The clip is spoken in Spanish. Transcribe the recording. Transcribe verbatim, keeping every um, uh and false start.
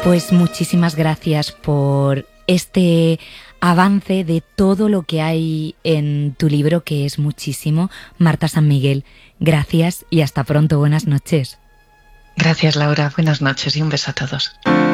Pues muchísimas gracias por este avance de todo lo que hay en tu libro, que es muchísimo. Marta San Miguel, gracias y hasta pronto. Buenas noches. Gracias, Laura. Buenas noches y un beso a todos.